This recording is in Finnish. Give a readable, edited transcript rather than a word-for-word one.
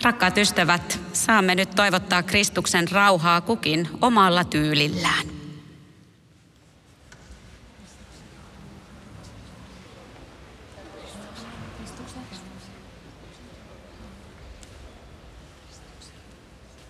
Rakkaat ystävät, saamme nyt toivottaa Kristuksen rauhaa kukin omalla tyylillään.